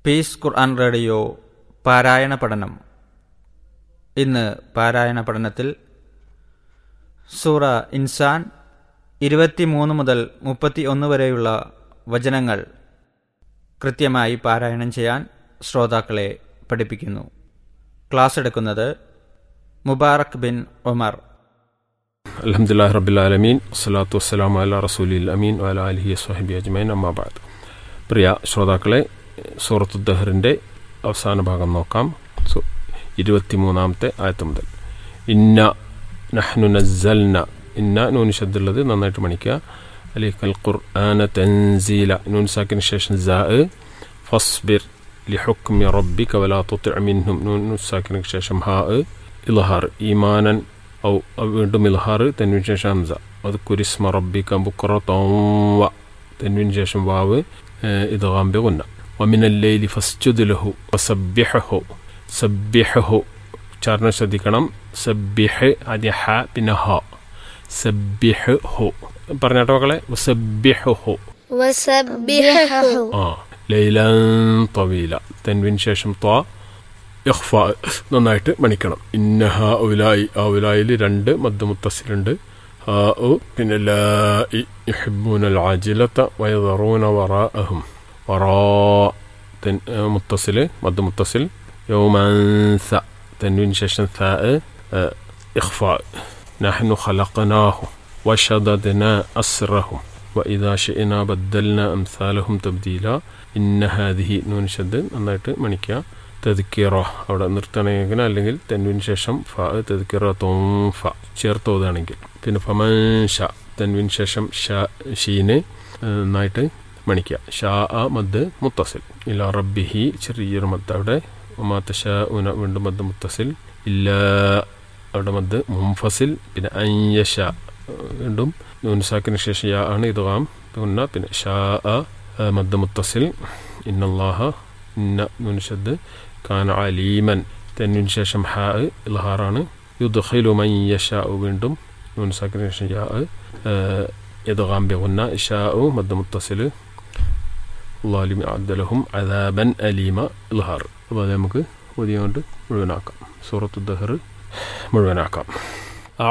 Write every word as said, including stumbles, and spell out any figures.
Piece ഖുർആൻ radio പാരായണ പഠനം. ഇന്ന് പാരായണ പഠനത്തിൽ സൂറ ഇൻസാൻ ഇരുപത്തിമൂന്ന് മുതൽ മുപ്പത്തി ഒന്ന് വരെയുള്ള വചനങ്ങൾ കൃത്യമായി പാരായണം ചെയ്യാൻ ശ്രോതാക്കളെ പഠിപ്പിക്കുന്നു. ക്ലാസ് എടുക്കുന്നത് മുബാറക് ബിൻ ഉമർ. അൽഹംദുലില്ലാഹി റബ്ബിൽ ആലമീൻ വസ്സലാത്തു വസ്സലാമു അലാ റസൂലിൽ അമീൻ വഅലാ ആലിഹി വസ്വഹ്ബിഹി അജ്മഈൻ അമ്മാ ബഅദ്. പ്രിയ ശ്രോതാക്കളെ, സൂറത്തു ദഹറിൻ്റെ അവസാന ഭാഗം നോക്കാം. ഇരുപത്തിമൂന്നാമത്തെ ആയത്ത് മുതൽ. ഇന്ന നഹ്നു നസ്സൽന, ഇന്ന നൂൻ ശദ്ദുള്ളത് നന്നായിട്ട് മണിക്കുക. അലൈക്കൽ ഖുർആന തൻസീല, നൂൻ സാക്കിന് ശേഷം സാ, ഫസ്ബിർ ലിഹുക്മി റബ്ബിക വലാ തുതിഅ മിൻഹും, നൂൻ സാക്കിന് ശേഷം ഹാ, ഇൽഹാർ ഈമാനൻ ഔ, വീണ്ടും ഇൽഹാർ, തൻവീൻ ശേഷം ഹംസ. അത് കുരിസ്മ റബ്ബിക ബുക്റതൻ വ, തൻവീൻ ശേഷം വാവ്, ഇദ്ഗാം ബിഗുന്ന. വമിനൽ ലൈലി ഫസ്ജുദ് ലഹു വസബ്ബിഹു, സബ്ബിഹു ഉച്ചാരണം ശ്രദ്ധിക്കണം. സബ്ബിഹ് ആദ്യ ഹ പിന്നെ ഹ, സബ്ബിഹു പറഞ്ഞാട്ടോ മക്കളെ. വസബ്ബിഹു ആ ലൈലൻ തവീല, തൻവീൻ ശേഷം ത്വ, ഇഖ്ഫാ നന്നായിട്ട് മണിക്കണം. ഇന്ന ഹാ ഉലായി, ആ ഉലായിൽ രണ്ട് മദ് മുത്തസിലുണ്ട്. ഹാ ഉ പിന്നെ ലാ യുഹിബ്ബൂനൽ ആജിലത വയദറൂന വറാഅഹും, വറാ മുത്തസിൽ മദ് മുത്തസിൽ. യൗമൻസ തൻവീൻ ശേഷം സാ, ഇഖ്ഫാ. നഹ്നു ഖലഖനാഹു വശദദ്നാ അസ്റഹും വഇദാ ശിഅനാ ബദ്ദൽനാ അംസാലഹും തബ്ദീല. ഇന്ന ഹാദിഹി നൂൻ ശദ്ദ് നന്നായിട്ട് മണിക്കുക. തദ്കിറ അവിടെ നിർത്തണമെങ്കിൽ, അല്ലെങ്കിൽ തൻവീൻ ശേഷം ഫ, തദ്കിറ തോംഫ ചേർത്തോതാണെങ്കിൽ. പിന്നെ ഫമൻഷ തൻവീൻ ശേഷം ഷ, ഷീന് നന്നായിട്ട് മണിക്കുക. ഷാ ആ മദ് മുത്തസിൽ. ഇലാ റബ്ബിഹി ചെറിയൊരു മദ് അവിടെ. ഒമാത്ത ഷാ ഉന വീണ്ടും മദ് മുത്തസിൽ. ഇല്ല അവിടെ മദ് മുംഫസിൽ. പിന്നെ അയ്യഷ വീണ്ടും നൂൻ സാക്കിന് ശേഷം യാ ആണ് ഇദ്ഗാം പിന്നെ പിന്നെ ഷാ മദ് മുത്തസിൽ. ഇന്നല്ലാഹ ഇന്ന നൂൻ ശദ്ദ് കാന അലീമൻ, തൻവീൻ ശേഷം ഹാ ഇൽഹാറാണ്. യുദ്ഖിലു മൻ യശാ വീണ്ടും നൂൻ സാക്കിന് ശേഷം യാ, ഇദ്ഗാം ബിഗുന്ന. ഇശാ മദ് മുത്തസിൽ. അല്ലാഹു അഅദ്ദലഹും അദാബൻ അലീമ ഇൽഹാർ. അപ്പോൾ അത് നമുക്ക് ഓതിയോണ്ട് മുഴുവനാക്കാം. സൂറത്തു ദഹർ മുഴുവനാക്കാം.